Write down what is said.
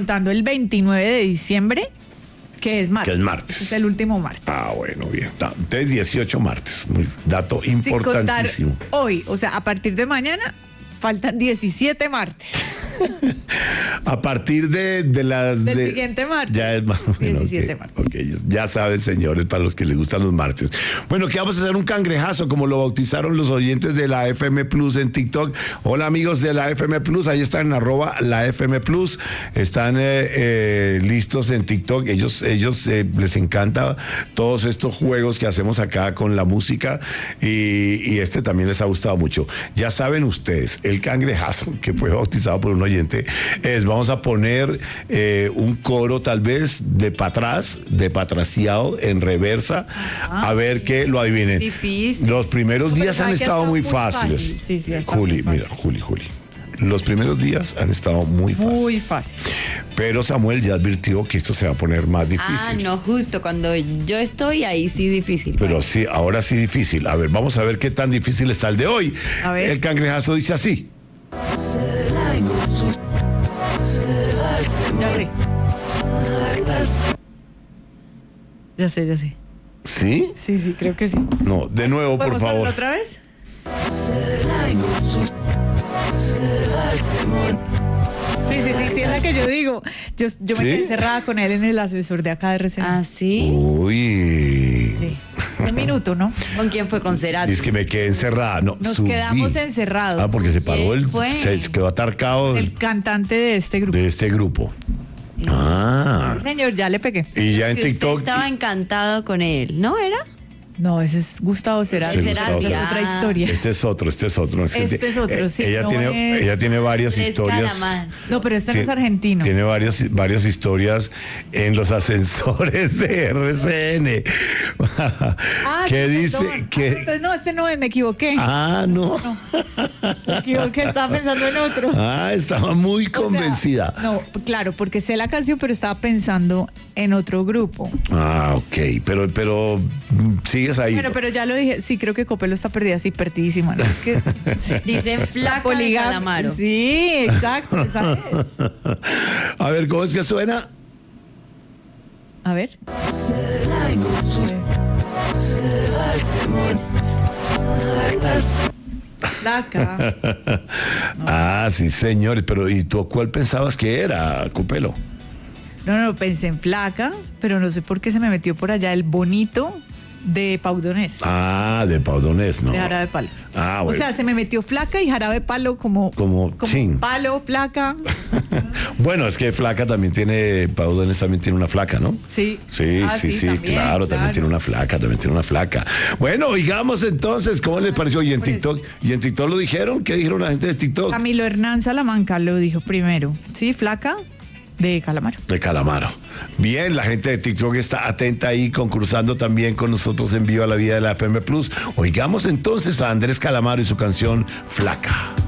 contando el 29 de diciembre, que es martes. Que es martes. Es el último martes. Ah, bueno, bien. Entonces 18 martes. Dato Sin contar importantísimo. hoy, o sea, a partir de mañana, faltan 17 martes. A partir de las... Del siguiente martes. Ya es más o menos. 17 martes. Ok, ya saben, señores, para los que les gustan los martes. Bueno, que vamos a hacer un cangrejazo, como lo bautizaron los oyentes de la FM Plus en TikTok. Hola, amigos de la FM Plus, ahí están en @la FM Plus. Están listos en TikTok. Ellos les encanta todos estos juegos que hacemos acá con la música y este también les ha gustado mucho. Ya saben ustedes, el cangrejazo, que fue bautizado por un oyente, vamos a poner un coro tal vez de para atrás, de patraciado en reversa, a ver que lo adivinen. Difícil. Los primeros días pero han sabe que estado está muy muy fáciles. fácil. Sí, está Juli, muy mira, Juli. Los primeros días han estado muy fáciles. Muy fácil. Pero Samuel ya advirtió que esto se va a poner más difícil. Ah, no, justo cuando yo estoy ahí sí difícil. Pero sí, ahora sí difícil. A ver, vamos a ver qué tan difícil está el de hoy. A ver. El cangrejazo dice así. Ya sé. ¿Sí? Sí, creo que sí. No, de nuevo, por ¿Podemos favor. ponerlo otra vez? Sí, es la que yo digo. Yo me ¿Sí? quedé encerrada con él en el ascensor de acá de RCN. Ah, sí. Uy. Sí. Un minuto, ¿no? ¿Con quién fue? Con Cerati. Es que me quedé encerrada. No, Nos subí. quedamos encerrados. Ah, porque se paró ¿Quién fue? se quedó atarcado El cantante de este grupo. de este grupo. Ah. Señor, ya le pegué. Y ya en Que usted TikTok. estaba encantado con él, ¿no era? No, ese es Gustavo Cerati. Sí, Cerati. Gustavo Es otra historia. Este es otro. Este es otro, sí, Ella, no tiene, es- ella tiene varias Es historias. Calamar. No, pero este no es argentino. Tiene varias historias en los ascensores de RCN. ¿Qué dice? Entonces, no, este no es, me equivoqué. No. Me equivoqué, estaba pensando en otro. Estaba muy O sea, convencida. no, claro, porque sé la canción, pero estaba pensando en otro grupo. Ok, pero sigues ahí. Bueno, pero ya lo dije, sí, creo que Copelo está perdida, sí, perdidísima. ¿No? Es que Dicen flaca de Poligamia. Calamaro. Sí, exacto, esa es. A ver, ¿cómo es que suena? A ver. Flaca. Sí, señores, pero ¿y tú cuál pensabas que era, Cupelo? No, pensé en flaca, pero no sé por qué se me metió por allá el bonito de Pau Donés. De Pau Donés, ¿no? De Jarabe Palo. Bueno. O sea, se me metió flaca y Jarabe Palo como chin. palo, flaca. Bueno, es que flaca también tiene, Pau Donés también tiene una flaca, ¿no? Sí. Sí, También, claro, también tiene una flaca. Bueno, oigamos entonces, ¿cómo les pareció? ¿Y en TikTok lo dijeron? ¿Qué dijeron la gente de TikTok? Camilo Hernán Salamanca lo dijo primero. Sí, flaca de Calamaro. De Calamaro. Bien, la gente de TikTok está atenta ahí, concursando también con nosotros en Viva la Vida de la FM Plus. Oigamos entonces a Andrés Calamaro y su canción Flaca.